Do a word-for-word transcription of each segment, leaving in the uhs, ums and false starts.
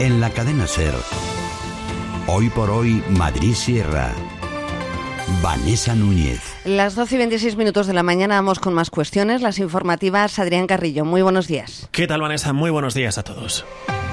En la cadena SER, Hoy por Hoy, Madrid Sierra. Vanessa Núñez. Las doce y veintiséis minutos de la mañana vamos con más cuestiones. Las informativas, Adrián Carrillo. Muy buenos días. ¿Qué tal, Vanessa? Muy buenos días a todos.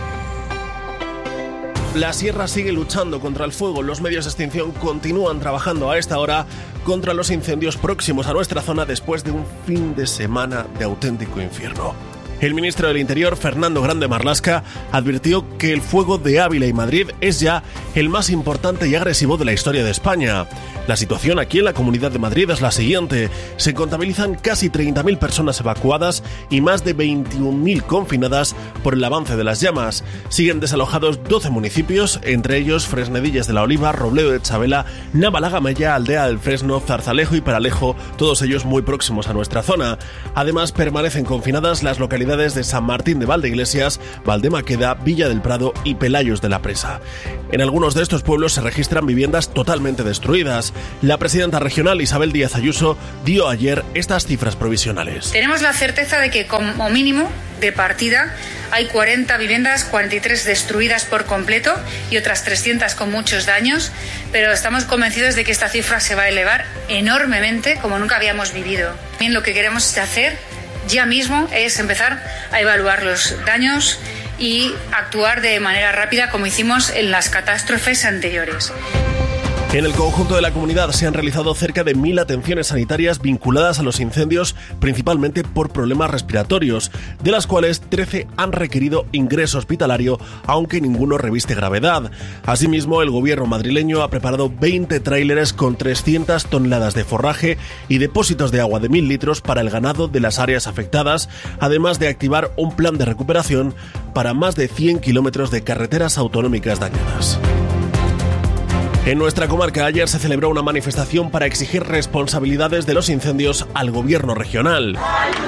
La Sierra sigue luchando contra el fuego. Los medios de extinción continúan trabajando a esta hora contra los incendios próximos a nuestra zona después de un fin de semana de auténtico infierno. El ministro del Interior, Fernando Grande Marlaska, advirtió que el fuego de Ávila y Madrid es ya el más importante y agresivo de la historia de España. La situación aquí en la Comunidad de Madrid es la siguiente. Se contabilizan casi treinta mil personas evacuadas y más de veintiún mil confinadas por el avance de las llamas. Siguen desalojados doce municipios, entre ellos Fresnedillas de la Oliva, Robledo de Chabela, Navalagamella, Aldea del Fresno, Zarzalejo y Peralejo, todos ellos muy próximos a nuestra zona. Además, permanecen confinadas las localidades de San Martín de Valdeiglesias, Valdemaqueda, Villa del Prado y Pelayos de la Presa. En algunos de estos pueblos se registran viviendas totalmente destruidas. La presidenta regional Isabel Díaz Ayuso dio ayer estas cifras provisionales. Tenemos la certeza de que como mínimo de partida hay cuarenta viviendas, cuarenta y tres destruidas por completo y otras trescientas con muchos daños, pero estamos convencidos de que esta cifra se va a elevar enormemente como nunca habíamos vivido. Bien, lo que queremos hacer ya mismo es empezar a evaluar los daños y actuar de manera rápida como hicimos en las catástrofes anteriores. En el conjunto de la comunidad se han realizado cerca de mil atenciones sanitarias vinculadas a los incendios, principalmente por problemas respiratorios, de las cuales trece han requerido ingreso hospitalario, aunque ninguno reviste gravedad. Asimismo, el gobierno madrileño ha preparado veinte tráileres con trescientas toneladas de forraje y depósitos de agua de mil litros para el ganado de las áreas afectadas, además de activar un plan de recuperación para más de cien kilómetros de carreteras autonómicas dañadas. En nuestra comarca ayer se celebró una manifestación para exigir responsabilidades de los incendios al gobierno regional.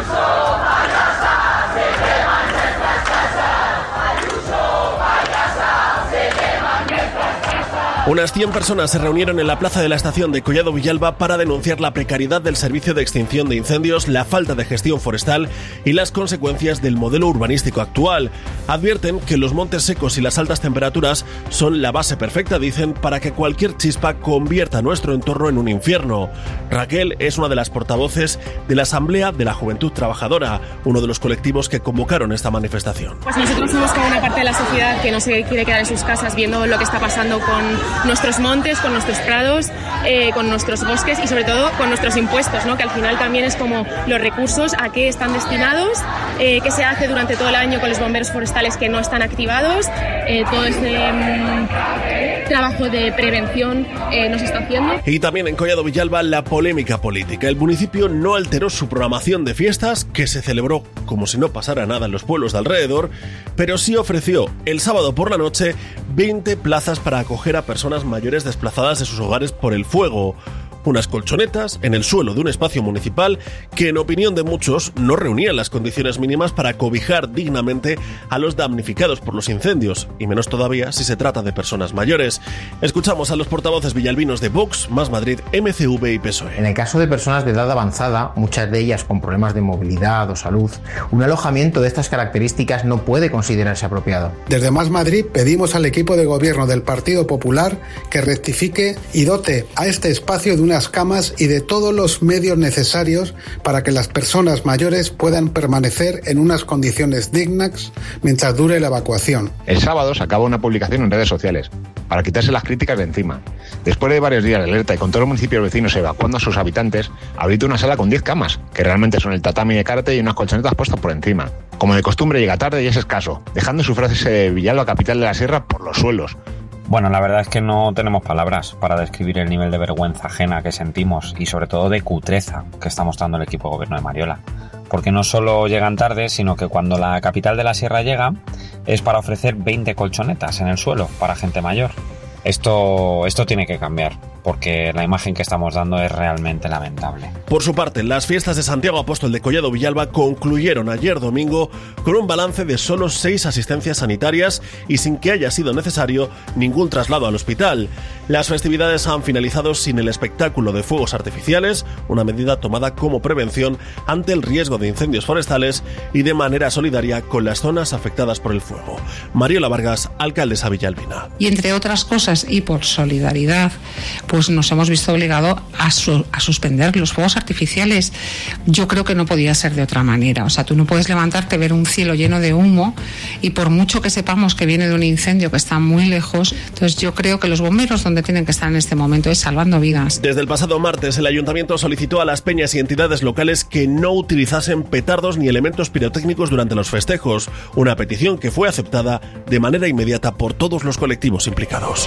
Unas cien personas se reunieron en la plaza de la estación de Collado Villalba para denunciar la precariedad del servicio de extinción de incendios, la falta de gestión forestal y las consecuencias del modelo urbanístico actual. Advierten que los montes secos y las altas temperaturas son la base perfecta, dicen, para que cualquier chispa convierta nuestro entorno en un infierno. Raquel es una de las portavoces de la Asamblea de la Juventud Trabajadora, uno de los colectivos que convocaron esta manifestación. Pues nosotros somos como una parte de la sociedad que no se quiere quedar en sus casas viendo lo que está pasando con nuestros montes, con nuestros prados, eh, con nuestros bosques y sobre todo con nuestros impuestos, ¿no? Que al final también es como los recursos a qué están destinados, eh, qué se hace durante todo el año con los bomberos forestales que no están activados, eh, todo ese mmm, trabajo de prevención eh, nos está haciendo. Y también en Collado Villalba la polémica política. El municipio no alteró su programación de fiestas, que se celebró como si no pasara nada en los pueblos de alrededor, pero sí ofreció el sábado por la noche veinte plazas para acoger a personas mayores desplazadas de sus hogares por el fuego. Unas colchonetas en el suelo de un espacio municipal que, en opinión de muchos, no reunían las condiciones mínimas para cobijar dignamente a los damnificados por los incendios, y menos todavía si se trata de personas mayores. Escuchamos a los portavoces villalbinos de Vox, Más Madrid, M C V y P S O E. En el caso de personas de edad avanzada, muchas de ellas con problemas de movilidad o salud, un alojamiento de estas características no puede considerarse apropiado. Desde Más Madrid pedimos al equipo de gobierno del Partido Popular que rectifique y dote a este espacio de un unas camas y de todos los medios necesarios para que las personas mayores puedan permanecer en unas condiciones dignas mientras dure la evacuación. El sábado se acaba una publicación en redes sociales para quitarse las críticas de encima. Después de varios días de alerta y con todos los municipios vecinos evacuando a sus habitantes, ahorita una sala con diez camas, que realmente son el tatami de karate y unas colchonetas puestas por encima. Como de costumbre, llega tarde y es escaso, dejando su frase de Villalba, capital de la Sierra, por los suelos. Bueno, la verdad es que no tenemos palabras para describir el nivel de vergüenza ajena que sentimos y sobre todo de cutreza que está mostrando el equipo de gobierno de Mariola. Porque no solo llegan tarde, sino que cuando la capital de la Sierra llega es para ofrecer veinte colchonetas en el suelo para gente mayor. Esto, esto tiene que cambiar. porque la imagen que estamos dando es realmente lamentable. Por su parte, las fiestas de Santiago Apóstol de Collado Villalba concluyeron ayer domingo con un balance de solo seis asistencias sanitarias y sin que haya sido necesario ningún traslado al hospital. Las festividades han finalizado sin el espectáculo de fuegos artificiales, una medida tomada como prevención ante el riesgo de incendios forestales y de manera solidaria con las zonas afectadas por el fuego. Mariola Vargas, alcaldesa Villalbina. Y entre otras cosas, y por solidaridad, pues nos hemos visto obligados a, su, a suspender los fuegos artificiales. Yo creo que no podía ser de otra manera. O sea, tú no puedes levantarte, ver un cielo lleno de humo y por mucho que sepamos que viene de un incendio que está muy lejos, entonces yo creo que los bomberos donde tienen que estar en este momento es salvando vidas. Desde el pasado martes, el ayuntamiento solicitó a las peñas y entidades locales que no utilizasen petardos ni elementos pirotécnicos durante los festejos, una petición que fue aceptada de manera inmediata por todos los colectivos implicados.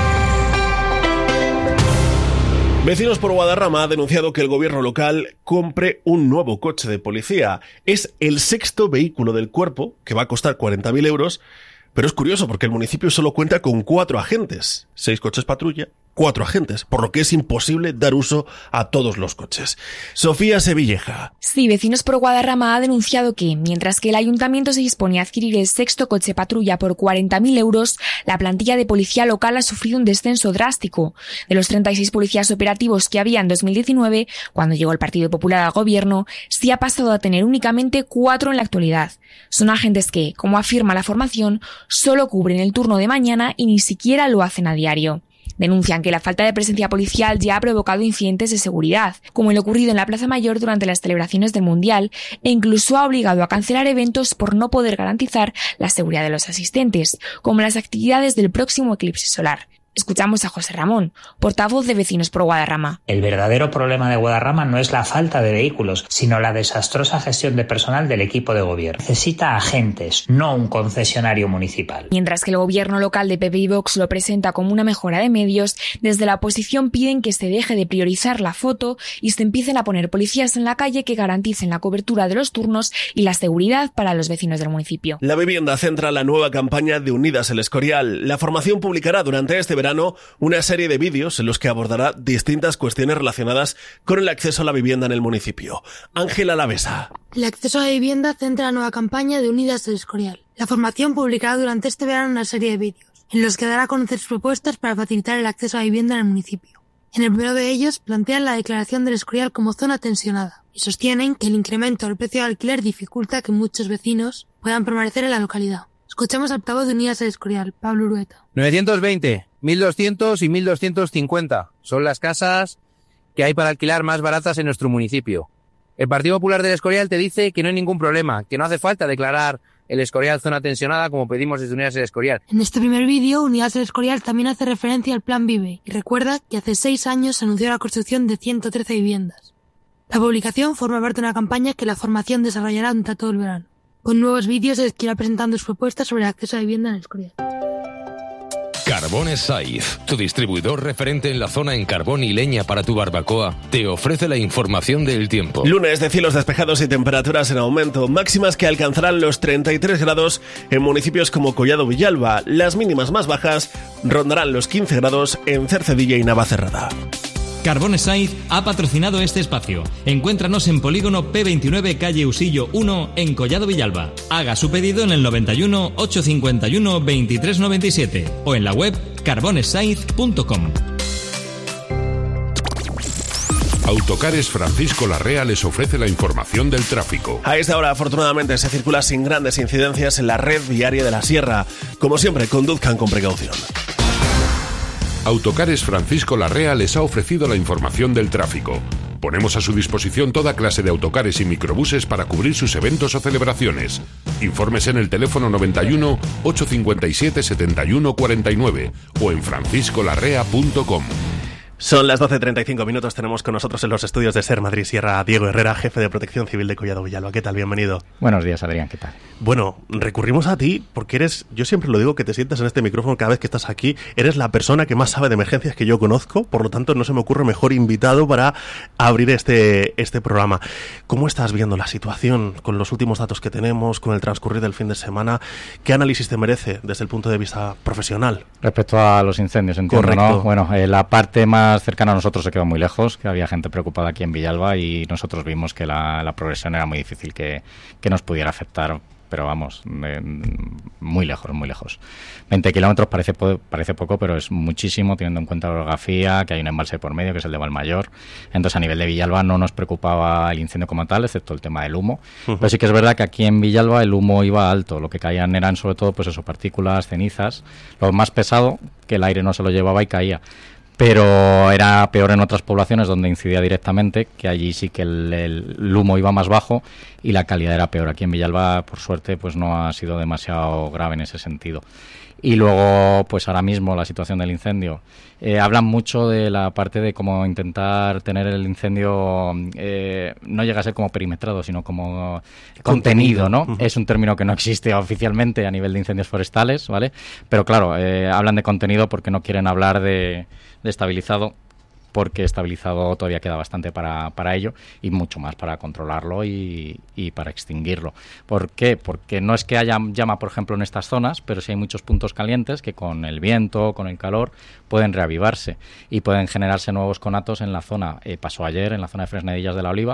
Vecinos por Guadarrama ha denunciado que el gobierno local compre un nuevo coche de policía. Es el sexto vehículo del cuerpo, que va a costar cuarenta mil euros, pero es curioso porque el municipio solo cuenta con cuatro agentes, seis coches patrulla, cuatro agentes, por lo que es imposible dar uso a todos los coches. Sofía Sevilleja. Sí, Vecinos por Guadarrama ha denunciado que, mientras que el ayuntamiento se dispone a adquirir el sexto coche patrulla por cuarenta mil euros, la plantilla de policía local ha sufrido un descenso drástico. De los treinta y seis policías operativos que había en dos mil diecinueve, cuando llegó el Partido Popular al gobierno, sí ha pasado a tener únicamente cuatro en la actualidad. Son agentes que, como afirma la formación, solo cubren el turno de mañana y ni siquiera lo hacen a diario. Denuncian que la falta de presencia policial ya ha provocado incidentes de seguridad, como el ocurrido en la Plaza Mayor durante las celebraciones del Mundial, e incluso ha obligado a cancelar eventos por no poder garantizar la seguridad de los asistentes, como las actividades del próximo eclipse solar. Escuchamos a José Ramón, portavoz de Vecinos por Guadarrama. El verdadero problema de Guadarrama no es la falta de vehículos, sino la desastrosa gestión de personal del equipo de gobierno. Necesita agentes, no un concesionario municipal. Mientras que el gobierno local de P P y Vox lo presenta como una mejora de medios, desde la oposición piden que se deje de priorizar la foto y se empiecen a poner policías en la calle que garanticen la cobertura de los turnos y la seguridad para los vecinos del municipio. La vivienda centra la nueva campaña de Unidas el Escorial. La formación publicará durante este verano una serie de vídeos en los que abordará distintas cuestiones relacionadas con el acceso a la vivienda en el municipio. Ángela Lavesa. El acceso a la vivienda centra la nueva campaña de Unidas el Escorial. La formación publicará durante este verano una serie de vídeos en los que dará a conocer sus propuestas para facilitar el acceso a la vivienda en el municipio. En el primero de ellos plantean la declaración del Escorial como zona tensionada y sostienen que el incremento del precio del alquiler dificulta que muchos vecinos puedan permanecer en la localidad. Escuchamos al portavoz de Unidas el Escorial, Pablo Urueta. novecientos veinte, mil doscientos y mil doscientos cincuenta son las casas que hay para alquilar más baratas en nuestro municipio. El Partido Popular del Escorial te dice que no hay ningún problema, que no hace falta declarar el Escorial zona tensionada como pedimos desde Unidas el Escorial. En este primer vídeo, Unidas el Escorial también hace referencia al Plan Vive y recuerda que hace seis años se anunció la construcción de ciento trece viviendas. La publicación forma parte de una campaña que la formación desarrollará durante todo el verano. Con nuevos vídeos se les irá presentando sus propuestas sobre el acceso a la vivienda en el Escorial. Carbones Saiz, tu distribuidor referente en la zona en carbón y leña para tu barbacoa, te ofrece la información del tiempo. Lunes de cielos despejados y temperaturas en aumento, máximas que alcanzarán los treinta y tres grados en municipios como Collado Villalba. Las mínimas más bajas rondarán los quince grados en Cercedilla y Navacerrada. Carbones Saiz ha patrocinado este espacio. Encuéntranos en Polígono P veintinueve, calle Usillo uno, en Collado Villalba. Haga su pedido en el noventa y uno, ochocientos cincuenta y uno, veintitrés noventa y siete o en la web carbones saiz punto com. Autocares Francisco Larrea les ofrece la información del tráfico. A esta hora, afortunadamente, se circula sin grandes incidencias en la red viaria de la Sierra. Como siempre, conduzcan con precaución. Autocares Francisco Larrea les ha ofrecido la información del tráfico. Ponemos a su disposición toda clase de autocares y microbuses para cubrir sus eventos o celebraciones. Informes en el teléfono noventa y uno, ochocientos cincuenta y siete, setenta y uno cuarenta y nueve o en francisco larrea punto com. Son las doce treinta y cinco minutos, tenemos con nosotros en los estudios de Ser Madrid Sierra a Diego Herrera, jefe de Protección Civil de Collado Villalba. ¿Qué tal? Bienvenido. Buenos días, Adrián, ¿qué tal? Bueno, recurrimos a ti porque eres, yo siempre lo digo, que te sientas en este micrófono cada vez que estás aquí, eres la persona que más sabe de emergencias que yo conozco, por lo tanto no se me ocurre mejor invitado para abrir este, este programa. ¿Cómo estás viendo la situación con los últimos datos que tenemos, con el transcurrir del fin de semana? ¿Qué análisis te merece desde el punto de vista profesional? Respecto a los incendios, entiendo, Correcto. ¿no? Bueno, eh, la parte más más cercano a nosotros se quedó muy lejos, que había gente preocupada aquí en Villalba y nosotros vimos que la, la progresión era muy difícil que, que nos pudiera afectar, pero vamos, eh, muy lejos, muy lejos. veinte kilómetros parece, parece poco, pero es muchísimo teniendo en cuenta la orografía, que hay un embalse por medio, que es el de Valmayor. Entonces, a nivel de Villalba no nos preocupaba el incendio como tal, excepto el tema del humo. Uh-huh. Pero sí que es verdad que aquí en Villalba el humo iba alto. Lo que caían eran sobre todo, pues eso, partículas, cenizas. Lo más pesado, que el aire no se lo llevaba y caía. Pero era peor en otras poblaciones donde incidía directamente, que allí sí que el, el humo iba más bajo y la calidad era peor. Aquí en Villalba, por suerte, pues no ha sido demasiado grave en ese sentido. Y luego, pues ahora mismo la situación del incendio. Eh, hablan mucho de la parte de cómo intentar tener el incendio, eh, no llega a ser como perimetrado, sino como contenido, ¿no? Uh-huh. Es un término que no existe oficialmente a nivel de incendios forestales, ¿vale? Pero claro, eh, hablan de contenido porque no quieren hablar de, de estabilizado, porque estabilizado todavía queda bastante para, para ello y mucho más para controlarlo y, y para extinguirlo. ¿Por qué? Porque no es que haya llama, por ejemplo, en estas zonas, pero sí hay muchos puntos calientes que con el viento, con el calor, pueden reavivarse y pueden generarse nuevos conatos en la zona. Eh, pasó ayer en la zona de Fresnedillas de la Oliva.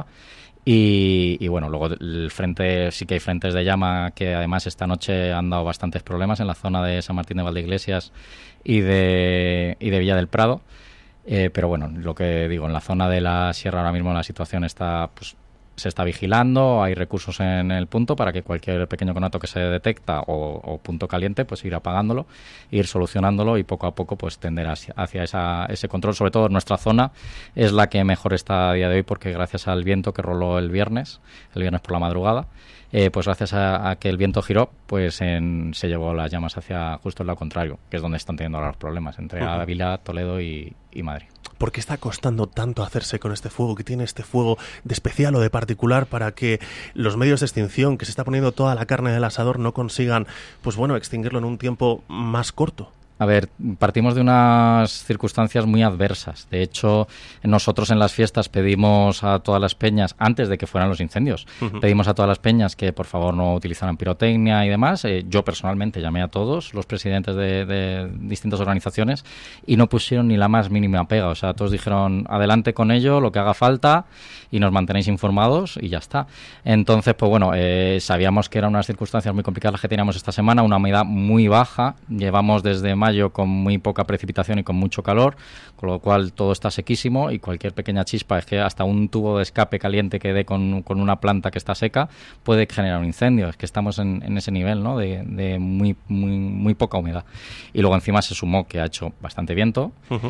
Y, y bueno, luego el frente, sí que hay frentes de llama que además esta noche han dado bastantes problemas en la zona de San Martín de Valdeiglesias y de, y de Villa del Prado. Eh, pero bueno, lo que digo, en la zona de la sierra ahora mismo la situación está, pues, se está vigilando, hay recursos en el punto para que cualquier pequeño conato que se detecta o, o punto caliente, pues ir apagándolo, ir solucionándolo y poco a poco pues tender hacia, hacia esa, ese control. Sobre todo nuestra zona es la que mejor está a día de hoy porque gracias al viento que roló el viernes, el viernes por la madrugada, eh, pues gracias a, a que el viento giró, pues en, se llevó las llamas hacia justo el lado contrario, que es donde están teniendo ahora los problemas, entre uh-huh. Ávila, Toledo y, y Madrid. ¿Por qué está costando tanto hacerse con este fuego? ¿Qué tiene este fuego de especial o de particular para que los medios de extinción, que se está poniendo toda la carne del asador, no consigan, pues bueno, extinguirlo en un tiempo más corto? A ver, partimos de unas circunstancias muy adversas. De hecho, nosotros en las fiestas pedimos a todas las peñas, antes de que fueran los incendios, uh-huh. pedimos a todas las peñas que por favor no utilizaran pirotecnia y demás. Eh, yo personalmente llamé a todos los presidentes de, de distintas organizaciones y no pusieron ni la más mínima pega. O sea, todos dijeron adelante con ello, lo que haga falta y nos mantenéis informados y ya está. Entonces, pues bueno, eh, sabíamos que eran unas circunstancias muy complicadas las que teníamos esta semana, una humedad muy baja. Llevamos desde mayo con muy poca precipitación y con mucho calor, con lo cual todo está sequísimo y cualquier pequeña chispa, es que hasta un tubo de escape caliente que dé con, con una planta que está seca puede generar un incendio. Es que estamos en, en ese nivel, ¿no? de, de muy, muy, muy poca humedad. Y luego encima se sumó que ha hecho bastante viento. Uh-huh.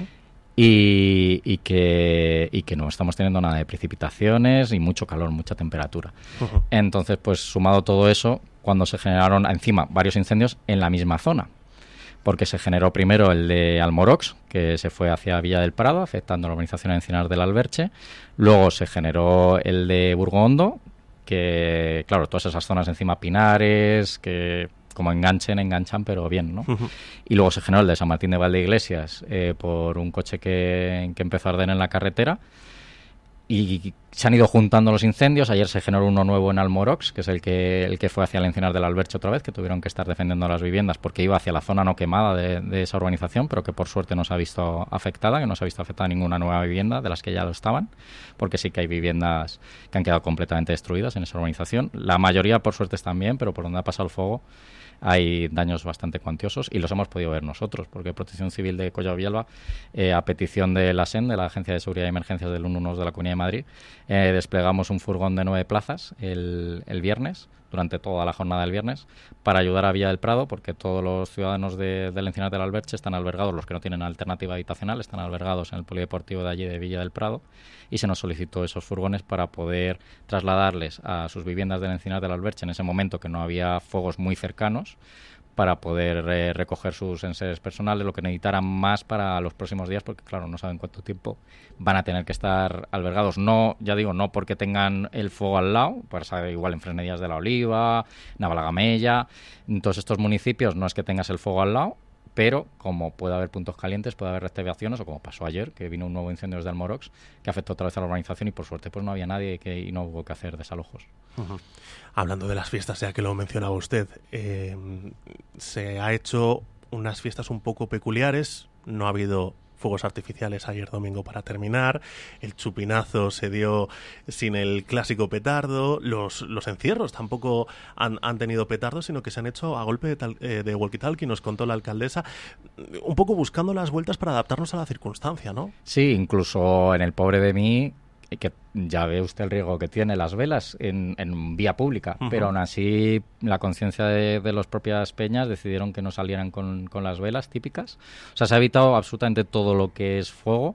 Y, y, que, y que no estamos teniendo nada de precipitaciones y mucho calor, mucha temperatura. Uh-huh. Entonces, pues sumado todo eso, cuando se generaron encima varios incendios en la misma zona, porque se generó primero el de Almorox, que se fue hacia Villa del Prado, afectando la urbanización Encinar del Alberche. Luego se generó el de Burgondo, que, claro, todas esas zonas encima pinares, que como enganchen, enganchan, pero bien, ¿no? Uh-huh. Y luego se generó el de San Martín de Valdeiglesias eh, por un coche que, que empezó a arder en la carretera. Y se han ido juntando los incendios. Ayer se generó uno nuevo en Almorox, que es el que el que fue hacia el Encinar del Alberche otra vez, que tuvieron que estar defendiendo las viviendas porque iba hacia la zona no quemada de, de esa urbanización, pero que por suerte no se ha visto afectada, que no se ha visto afectada ninguna nueva vivienda de las que ya lo estaban, porque sí que hay viviendas que han quedado completamente destruidas en esa urbanización. La mayoría por suerte están bien, pero por donde ha pasado el fuego hay daños bastante cuantiosos y los hemos podido ver nosotros, porque Protección Civil de Collado Villalba, eh, a petición de la S E N, de la Agencia de Seguridad y Emergencias del ciento doce de la Comunidad de Madrid, eh, desplegamos un furgón de nueve plazas el, el viernes, durante toda la jornada del viernes, para ayudar a Villa del Prado, porque todos los ciudadanos de, del Encinar del Alberche están albergados, los que no tienen alternativa habitacional, están albergados en el polideportivo de allí de Villa del Prado, y se nos solicitó esos furgones para poder trasladarles a sus viviendas del Encinar del Alberche en ese momento que no había fuegos muy cercanos, para poder eh, recoger sus enseres personales, lo que necesitaran más para los próximos días, porque claro, no saben cuánto tiempo van a tener que estar albergados. No, ya digo, no porque tengan el fuego al lado, pues igual en Fresnedillas de la Oliva, Navalagamella, en todos estos municipios no es que tengas el fuego al lado, pero como puede haber puntos calientes, puede haber reactivaciones, o como pasó ayer, que vino un nuevo incendio desde Almorox, que afectó otra vez a la urbanización y por suerte pues no había nadie que, y no hubo que hacer desalojos. Uh-huh. Hablando de las fiestas, ya que lo mencionaba usted, eh, se ha hecho unas fiestas un poco peculiares, no ha habido fuegos artificiales ayer domingo para terminar, el chupinazo se dio sin el clásico petardo, los, los encierros tampoco han, han tenido petardos, sino que se han hecho a golpe de, tal, eh, de walkie-talkie, nos contó la alcaldesa, un poco buscando las vueltas para adaptarnos a la circunstancia, ¿no? Sí, incluso en el pobre de mí, que ya ve usted el riesgo que tiene las velas en, en vía pública, uh-huh. pero aún así la conciencia de, de las propias peñas decidieron que no salieran con, con las velas típicas. O sea, se ha evitado absolutamente todo lo que es fuego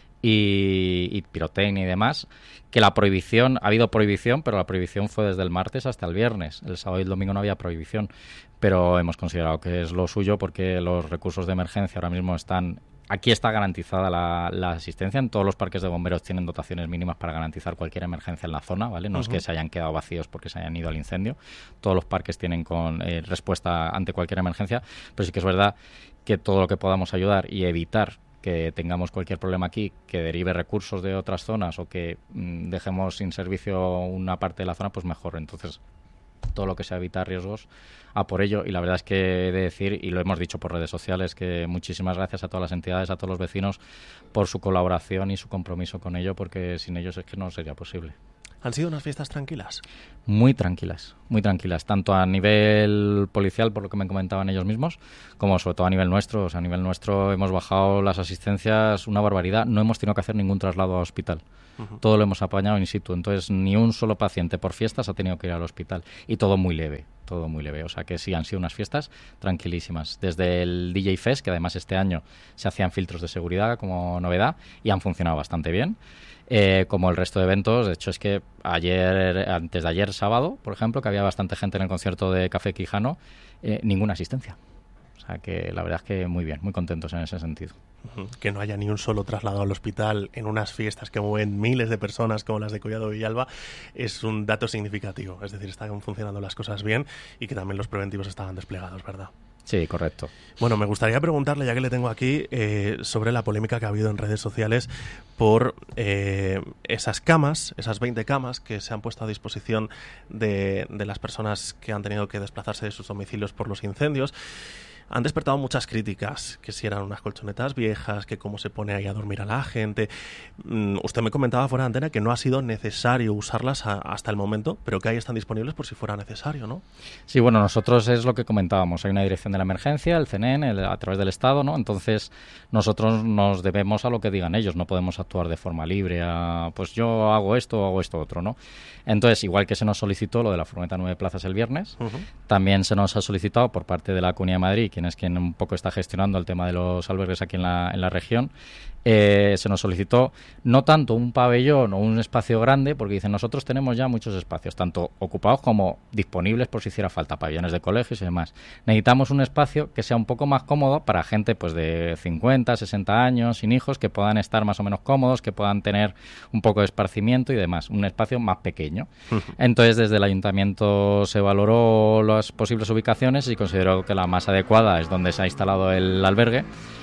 y, y pirotecnia y demás, que la prohibición, ha habido prohibición, pero la prohibición fue desde el martes hasta el viernes. El sábado y el domingo no había prohibición, pero hemos considerado que es lo suyo porque los recursos de emergencia ahora mismo están... Aquí está garantizada la, la asistencia. En todos los parques de bomberos tienen dotaciones mínimas para garantizar cualquier emergencia en la zona, ¿vale? No uh-huh. es que se hayan quedado vacíos porque se hayan ido al incendio. Todos los parques tienen con eh, respuesta ante cualquier emergencia, pero sí que es verdad que todo lo que podamos ayudar y evitar que tengamos cualquier problema aquí, que derive recursos de otras zonas o que mmm, dejemos sin servicio una parte de la zona, pues mejor. Entonces, todo lo que sea evitar riesgos, a por ello. Y la verdad es que he de decir, y lo hemos dicho por redes sociales, que muchísimas gracias a todas las entidades, a todos los vecinos, por su colaboración y su compromiso con ello, porque sin ellos es que no sería posible. ¿Han sido unas fiestas tranquilas? Muy tranquilas, muy tranquilas, tanto a nivel policial, por lo que me comentaban ellos mismos, como sobre todo a nivel nuestro. O sea, a nivel nuestro hemos bajado las asistencias una barbaridad, no hemos tenido que hacer ningún traslado a hospital. Uh-huh. Todo lo hemos apañado in situ, entonces ni un solo paciente por fiestas ha tenido que ir al hospital, y todo muy leve, todo muy leve, o sea que sí, han sido unas fiestas tranquilísimas, desde el D J Fest, que además este año se hacían filtros de seguridad como novedad y han funcionado bastante bien, eh, como el resto de eventos. De hecho es que ayer, antes de ayer sábado, por ejemplo, que había bastante gente en el concierto de Café Quijano, eh, ninguna asistencia. O sea que la verdad es que muy bien, muy contentos en ese sentido. Que no haya ni un solo traslado al hospital en unas fiestas que mueven miles de personas como las de Collado Villalba es un dato significativo. Es decir, están funcionando las cosas bien y que también los preventivos estaban desplegados, ¿verdad? Sí, correcto. Bueno, me gustaría preguntarle, ya que le tengo aquí, eh, sobre la polémica que ha habido en redes sociales por eh, esas camas, esas veinte camas que se han puesto a disposición de, de las personas que han tenido que desplazarse de sus domicilios por los incendios. Han despertado muchas críticas, que si eran unas colchonetas viejas, que cómo se pone ahí a dormir a la gente. Mm, usted me comentaba fuera de antena que no ha sido necesario usarlas a, hasta el momento, pero que ahí están disponibles por si fuera necesario, ¿no? Sí, bueno, nosotros es lo que comentábamos. Hay una dirección de la emergencia, el C N E N, el, a través del Estado, ¿no? Entonces, nosotros nos debemos a lo que digan ellos. No podemos actuar de forma libre a, pues yo hago esto o hago esto otro, ¿no? Entonces, igual que se nos solicitó lo de la furgoneta nueve plazas el viernes, uh-huh. también se nos ha solicitado por parte de la Comunidad de Madrid, quien es quien un poco está gestionando el tema de los albergues aquí en la, en la región, eh, se nos solicitó no tanto un pabellón o un espacio grande, porque dicen, nosotros tenemos ya muchos espacios, tanto ocupados como disponibles por si hiciera falta, pabellones de colegios y demás. Necesitamos un espacio que sea un poco más cómodo para gente pues de cincuenta, sesenta años, sin hijos, que puedan estar más o menos cómodos, que puedan tener un poco de esparcimiento y demás, un espacio más pequeño. Uh-huh. Entonces, desde el ayuntamiento se valoró las posibles ubicaciones y consideró que la más adecuada es donde se ha instalado el albergue,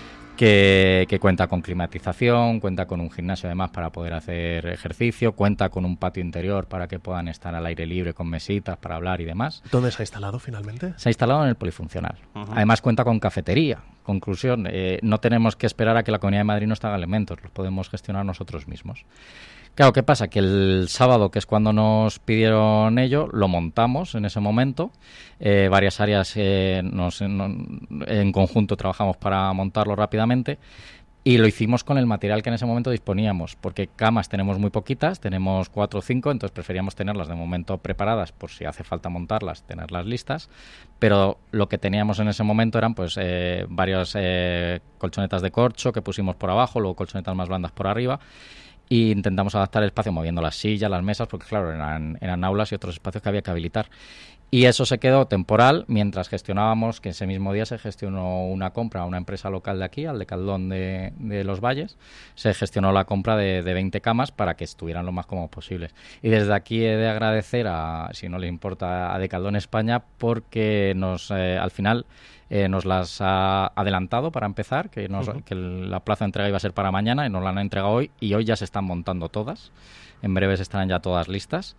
que, que cuenta con climatización, cuenta con un gimnasio además para poder hacer ejercicio, cuenta con un patio interior para que puedan estar al aire libre con mesitas para hablar y demás. ¿Dónde se ha instalado finalmente? Se ha instalado en el polifuncional. Uh-huh. Además cuenta con cafetería. Conclusión, eh, no tenemos que esperar a que la Comunidad de Madrid nos haga elementos, los podemos gestionar nosotros mismos. Claro, ¿qué pasa? Que el sábado, que es cuando nos pidieron ello, lo montamos en ese momento. Eh, varias áreas eh, nos, en, en conjunto trabajamos para montarlo rápidamente y lo hicimos con el material que en ese momento disponíamos, porque camas tenemos muy poquitas, tenemos cuatro o cinco, entonces preferíamos tenerlas de momento preparadas por si hace falta montarlas, tenerlas listas, pero lo que teníamos en ese momento eran pues eh, varias eh, colchonetas de corcho que pusimos por abajo, luego colchonetas más blandas por arriba, y intentamos adaptar el espacio moviendo las sillas, las mesas, porque claro, eran, eran aulas y otros espacios que había que habilitar. Y eso se quedó temporal mientras gestionábamos, que ese mismo día se gestionó una compra a una empresa local de aquí, al de Caldón de, de Los Valles, se gestionó la compra de, de veinte camas para que estuvieran lo más cómodos posibles. Y desde aquí he de agradecer, a, si no le importa, a Decaldón España, porque nos eh, al final eh, nos las ha adelantado para empezar, que, nos, uh-huh. que la plaza de entrega iba a ser para mañana y nos la han entregado hoy, y hoy ya se están montando todas. En breves estarán ya todas listas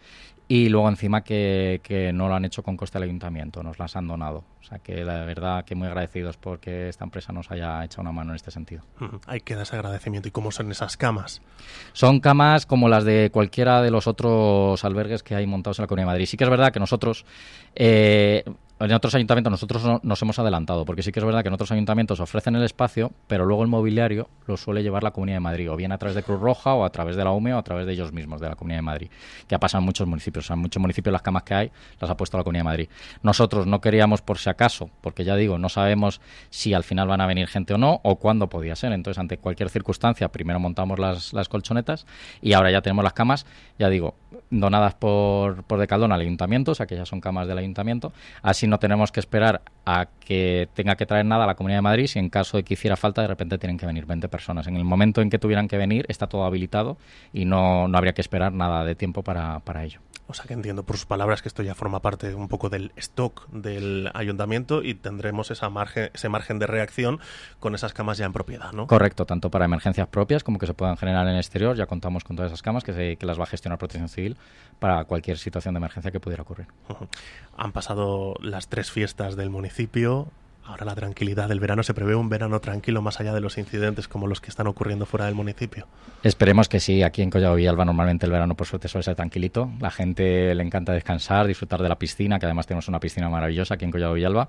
y luego encima que, que no lo han hecho con coste al ayuntamiento, nos las han donado. O sea que la verdad que muy agradecidos porque esta empresa nos haya echado una mano en este sentido. Uh-huh. Hay que dar ese agradecimiento. ¿Y cómo son esas camas? Son camas como las de cualquiera de los otros albergues que hay montados en la Comunidad de Madrid. Sí que es verdad que nosotros... Eh, En otros ayuntamientos nosotros no, nos hemos adelantado, porque sí que es verdad que en otros ayuntamientos ofrecen el espacio, pero luego el mobiliario lo suele llevar la Comunidad de Madrid, o bien a través de Cruz Roja, o a través de la U M E, o a través de ellos mismos, de la Comunidad de Madrid, que ha pasado en muchos municipios. O sea, en muchos municipios las camas que hay las ha puesto la Comunidad de Madrid. Nosotros no queríamos por si acaso, porque ya digo, no sabemos si al final van a venir gente o no, o cuándo podía ser. Entonces, ante cualquier circunstancia, primero montamos las, las colchonetas, y ahora ya tenemos las camas, ya digo, donadas por, por Decaldón al ayuntamiento, o sea que ya son camas del ayuntamiento. Así no tenemos que esperar a que tenga que traer nada a la Comunidad de Madrid. Si en caso de que hiciera falta, de repente tienen que venir veinte personas. En el momento en que tuvieran que venir, está todo habilitado y no, no habría que esperar nada de tiempo para, para ello. O sea que entiendo por sus palabras que esto ya forma parte un poco del stock del ayuntamiento y tendremos esa margen, ese margen de reacción con esas camas ya en propiedad, ¿no? Correcto, tanto para emergencias propias como que se puedan generar en el exterior. Ya contamos con todas esas camas que, se, que las va a gestionar Protección Civil para cualquier situación de emergencia que pudiera ocurrir. Uh-huh. Han pasado las tres fiestas del municipio. Ahora la tranquilidad del verano, ¿se prevé un verano tranquilo más allá de los incidentes como los que están ocurriendo fuera del municipio? Esperemos que sí. Aquí en Collado Villalba normalmente el verano por suerte suele ser tranquilito. La gente le encanta descansar, disfrutar de la piscina, que además tenemos una piscina maravillosa aquí en Collado Villalba.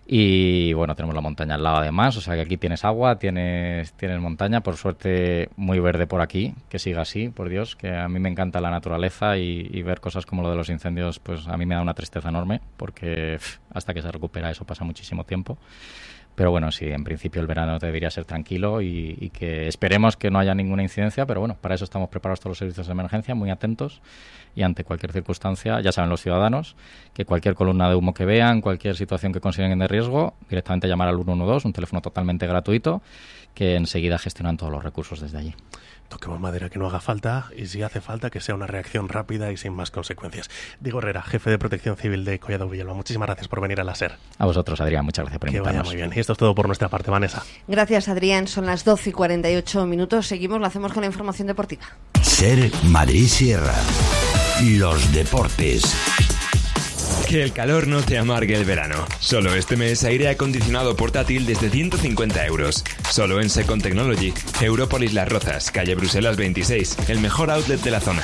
Y bueno, tenemos la montaña al lado además, o sea que aquí tienes agua, tienes, tienes montaña, por suerte muy verde por aquí, que siga así, por Dios, que a mí me encanta la naturaleza y, y ver cosas como lo de los incendios, pues a mí me da una tristeza enorme, porque pff, hasta que se recupera eso pasa muchísimo tiempo. Pero bueno, sí, en principio el verano debería ser tranquilo y, y que esperemos que no haya ninguna incidencia, pero bueno, para eso estamos preparados todos los servicios de emergencia, muy atentos, y ante cualquier circunstancia, ya saben los ciudadanos, que cualquier columna de humo que vean, cualquier situación que consideren de riesgo, directamente llamar al uno uno dos, un teléfono totalmente gratuito, que enseguida gestionan todos los recursos desde allí. Toquemos madera que no haga falta y si hace falta que sea una reacción rápida y sin más consecuencias. Diego Herrera, jefe de Protección Civil de Collado Villalba, muchísimas gracias por venir a la SER. A vosotros, Adrián, muchas gracias por invitarnos. Que vaya muy bien. Y esto es todo por nuestra parte, Vanessa. Gracias, Adrián. Son las doce y cuarenta y ocho minutos. Seguimos, lo hacemos con la información deportiva. SER Madrid Sierra. Los deportes. Que el calor no te amargue el verano. Solo este mes aire acondicionado portátil desde ciento cincuenta euros. Solo en Second Technology. Europolis Las Rozas, calle Bruselas veintiséis, el mejor outlet de la zona.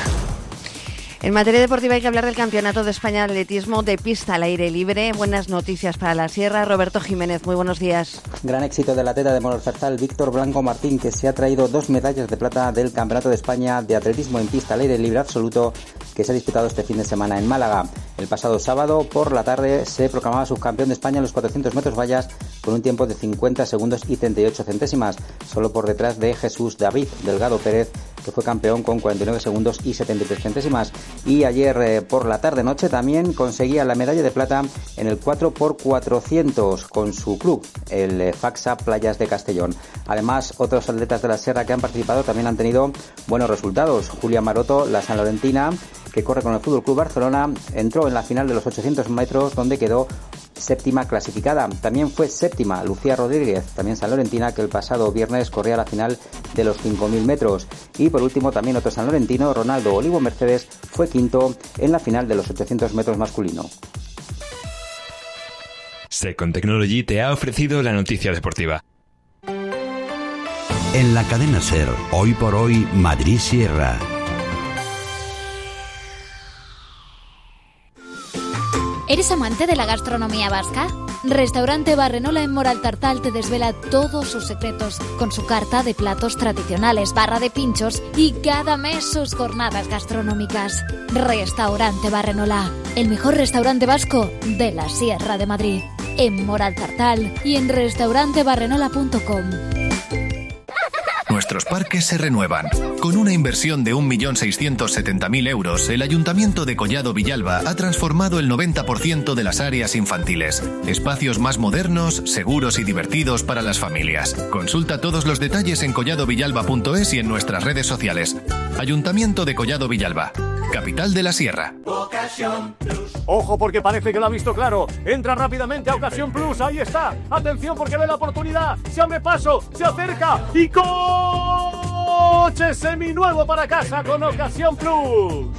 En materia deportiva hay que hablar del Campeonato de España de Atletismo de pista al aire libre. Buenas noticias para la Sierra. Roberto Jiménez, muy buenos días. Gran éxito del atleta de Moralzarzal, Víctor Blanco Martín, que se ha traído dos medallas de plata del Campeonato de España de Atletismo en pista al aire libre absoluto que se ha disputado este fin de semana en Málaga. El pasado sábado por la tarde se proclamaba subcampeón de España en los cuatrocientos metros vallas con un tiempo de cincuenta segundos y treinta y ocho centésimas, solo por detrás de Jesús David Delgado Pérez, que fue campeón con cuarenta y nueve segundos y setenta y tres centésimas. Y ayer eh, por la tarde-noche también conseguía la medalla de plata en el cuatro por cuatrocientos con su club, el eh, Faxa Playas de Castellón. Además, otros atletas de la Sierra que han participado también han tenido buenos resultados. Julia Maroto, la sanlorentina, que corre con el F C Barcelona, entró en la final de los ochocientos metros donde quedó séptima clasificada. También fue séptima Lucía Rodríguez, también sanlorentina, que el pasado viernes corría la final de los cinco mil metros. Y por último también otro sanlorentino, Ronaldo Olivo Mercedes, fue quinto en la final de los ochocientos metros masculino. Second Technology te ha ofrecido la noticia deportiva. En la cadena SER, hoy por hoy, Madrid Sierra. ¿Eres amante de la gastronomía vasca? Restaurante Barrenola en Moralzarzal te desvela todos sus secretos con su carta de platos tradicionales, barra de pinchos y cada mes sus jornadas gastronómicas. Restaurante Barrenola, el mejor restaurante vasco de la Sierra de Madrid. En Moralzarzal y en restaurante barrenola punto com. Nuestros parques se renuevan. Con una inversión de un millón seiscientos setenta mil euros, el Ayuntamiento de Collado Villalba ha transformado el noventa por ciento de las áreas infantiles. Espacios más modernos, seguros y divertidos para las familias. Consulta todos los detalles en collado villalba punto es y en nuestras redes sociales. Ayuntamiento de Collado Villalba, capital de la Sierra. Ocasión Plus. Ojo porque parece que lo ha visto claro. Entra rápidamente a Ocasión Plus. Ahí está. Atención porque ve la oportunidad. Se abre paso. Se acerca. Y coche seminuevo para casa con Ocasión Plus.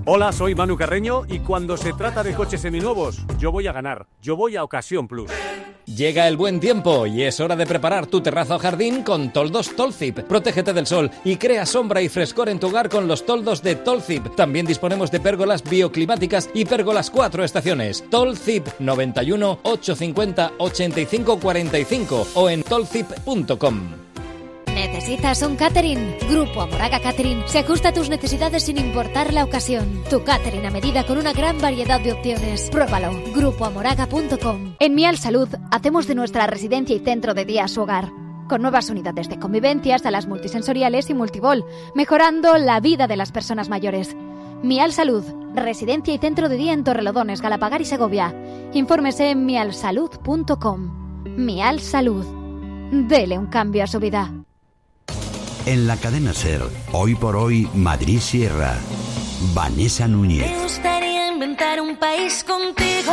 Hola, soy Manu Carreño y cuando se trata de coches seminuevos, yo voy a ganar. Yo voy a Ocasión Plus. Llega el buen tiempo y es hora de preparar tu terrazo o jardín con toldos Tolzip. Protégete del sol y crea sombra y frescor en tu hogar con los toldos de Tolzip. También disponemos de pérgolas bioclimáticas y pérgolas cuatro estaciones. Tolzip noventa y uno, ochocientos cincuenta, ochenta y cinco cuarenta y cinco o en tolzip punto com. ¿Necesitas un catering? Grupo Amoraga Catering se ajusta a tus necesidades sin importar la ocasión. Tu catering a medida con una gran variedad de opciones. Pruébalo. grupo amoraga punto com. En Mial Salud hacemos de nuestra residencia y centro de día su hogar, con nuevas unidades de convivencia, salas multisensoriales y multibol, mejorando la vida de las personas mayores. Mial Salud, residencia y centro de día en Torrelodones, Galapagar y Segovia. Infórmese en mial salud punto com. Mial Salud. Dele un cambio a su vida. En la cadena SER, hoy por hoy, Madrid Sierra. Vanessa Núñez. Me gustaría inventar un país contigo.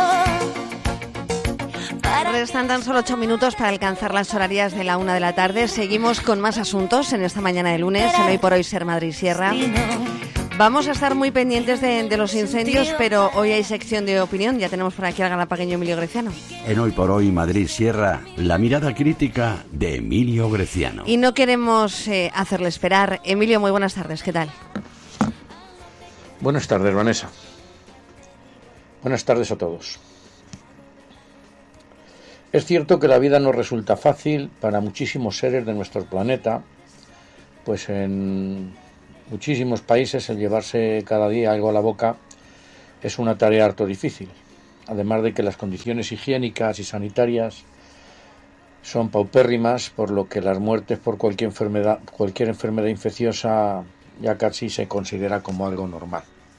Restan tan solo ocho minutos para alcanzar las horarias de la una de la tarde. Seguimos con más asuntos en esta mañana de lunes, en Hoy por Hoy SER Madrid Sierra. Vamos a estar muy pendientes de, de los incendios, pero hoy hay sección de opinión. Ya tenemos por aquí al galapagueño Emilio Greciano. En Hoy por Hoy Madrid Sierra, la mirada crítica de Emilio Greciano. Y no queremos eh, hacerle esperar. Emilio, muy buenas tardes, ¿qué tal? Buenas tardes, Vanessa. Buenas tardes a todos. Es cierto que la vida no resulta fácil para muchísimos seres de nuestro planeta, pues en muchísimos países el llevarse cada día algo a la boca es una tarea harto difícil, además de que las condiciones higiénicas y sanitarias son paupérrimas, por lo que las muertes por cualquier enfermedad, cualquier enfermedad infecciosa ya casi se considera como algo normal.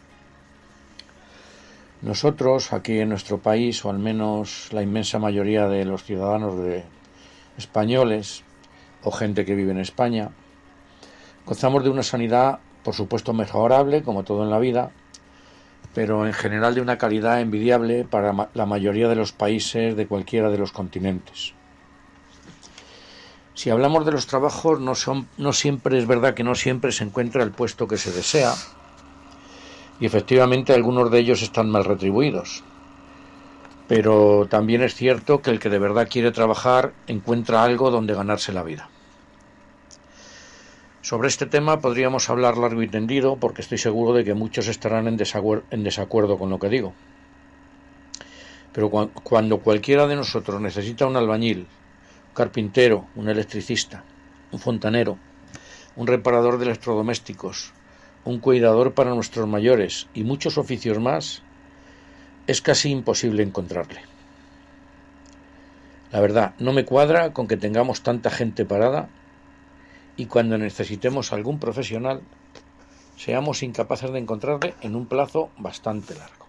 Nosotros aquí en nuestro país, o al menos la inmensa mayoría de los ciudadanos de españoles o gente que vive en España, gozamos de una sanidad, por supuesto, mejorable, como todo en la vida, pero en general de una calidad envidiable para la mayoría de los países de cualquiera de los continentes. Si hablamos de los trabajos, no, son, no siempre es verdad que no siempre se encuentra el puesto que se desea, y efectivamente algunos de ellos están mal retribuidos. Pero también es cierto que el que de verdad quiere trabajar encuentra algo donde ganarse la vida. Sobre este tema podríamos hablar largo y tendido, porque estoy seguro de que muchos estarán en desacuerdo, en desacuerdo con lo que digo. Pero cu- cuando cualquiera de nosotros necesita un albañil, un carpintero, un electricista, un fontanero, un reparador de electrodomésticos, un cuidador para nuestros mayores y muchos oficios más, es casi imposible encontrarle. La verdad, no me cuadra con que tengamos tanta gente parada y cuando necesitemos algún profesional seamos incapaces de encontrarle en un plazo bastante largo.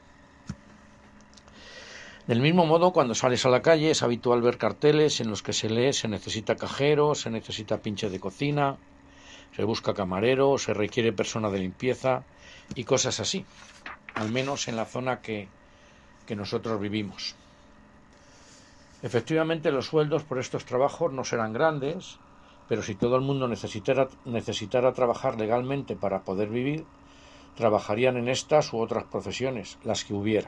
Del mismo modo, cuando sales a la calle es habitual ver carteles en los que se lee se necesita cajero, se necesita pinche de cocina, se busca camarero, se requiere persona de limpieza y cosas así, al menos en la zona que, que nosotros vivimos. Efectivamente, los sueldos por estos trabajos no serán grandes, pero si todo el mundo necesitara, necesitara trabajar legalmente para poder vivir, trabajarían en estas u otras profesiones, las que hubiera.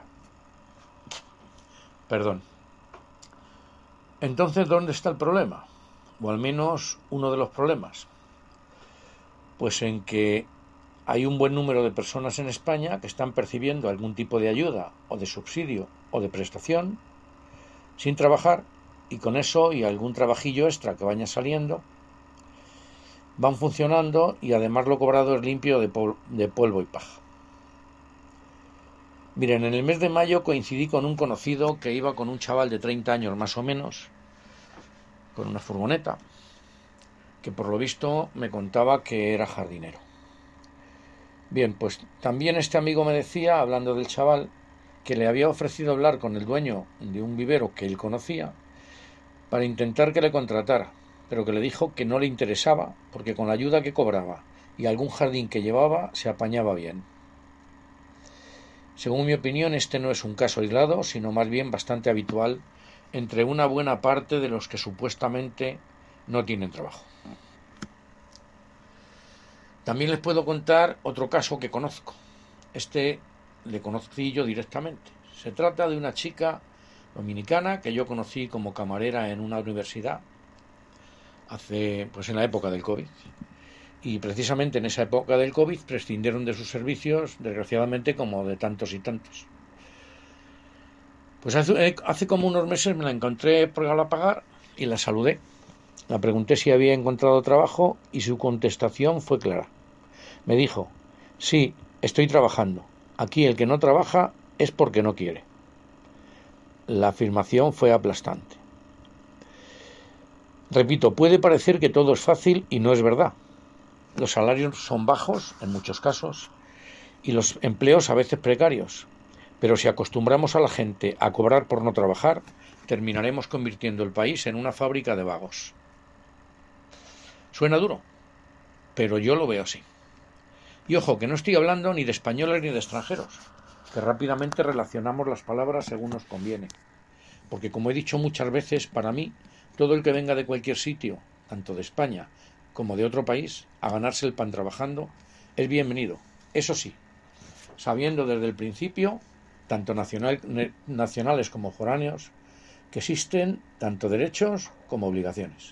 Perdón. Entonces, ¿dónde está el problema? O al menos uno de los problemas. Pues en que hay un buen número de personas en España que están percibiendo algún tipo de ayuda o de subsidio o de prestación sin trabajar, y con eso y algún trabajillo extra que vaya saliendo van funcionando, y además lo cobrado es limpio de, pol- de polvo y paja. Miren, en el mes de mayo coincidí con un conocido que iba con un chaval de treinta años más o menos, con una furgoneta, que por lo visto me contaba que era jardinero. Bien, pues también este amigo me decía, hablando del chaval, que le había ofrecido hablar con el dueño de un vivero que él conocía para intentar que le contratara, pero que le dijo que no le interesaba porque con la ayuda que cobraba y algún jardín que llevaba se apañaba bien. Según mi opinión, este no es un caso aislado, sino más bien bastante habitual entre una buena parte de los que supuestamente no tienen trabajo. También les puedo contar otro caso que conozco. Este le conocí yo directamente. Se trata de una chica dominicana que yo conocí como camarera en una universidad hace, pues en la época del COVID. Y precisamente en esa época del COVID prescindieron de sus servicios, desgraciadamente, como de tantos y tantos. Pues hace, hace como unos meses me la encontré por Galapagar y la saludé. La pregunté si había encontrado trabajo y su contestación fue clara. Me dijo: sí, estoy trabajando. Aquí el que no trabaja es porque no quiere. La afirmación fue aplastante. Repito, puede parecer que todo es fácil y no es verdad. Los salarios son bajos, en muchos casos, y los empleos a veces precarios. Pero si acostumbramos a la gente a cobrar por no trabajar, terminaremos convirtiendo el país en una fábrica de vagos. Suena duro, pero yo lo veo así. Y ojo, que no estoy hablando ni de españoles ni de extranjeros, que rápidamente relacionamos las palabras según nos conviene. Porque, como he dicho muchas veces, para mí, todo el que venga de cualquier sitio, tanto de España como de otro país, a ganarse el pan trabajando, es bienvenido. Eso sí, sabiendo desde el principio, tanto nacional, nacionales como foráneos, que existen tanto derechos como obligaciones.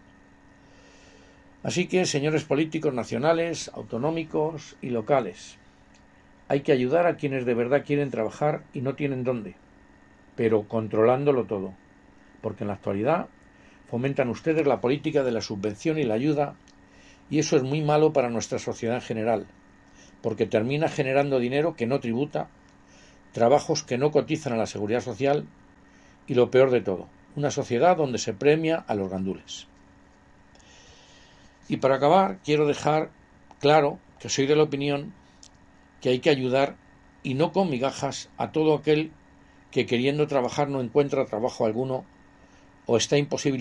Así que, señores políticos nacionales, autonómicos y locales, hay que ayudar a quienes de verdad quieren trabajar y no tienen dónde, pero controlándolo todo, porque en la actualidad fomentan ustedes la política de la subvención y la ayuda, y eso es muy malo para nuestra sociedad en general, porque termina generando dinero que no tributa, trabajos que no cotizan a la seguridad social y, lo peor de todo, una sociedad donde se premia a los gandules. Y para acabar, quiero dejar claro que soy de la opinión que hay que ayudar, y no con migajas, a todo aquel que queriendo trabajar no encuentra trabajo alguno o está imposible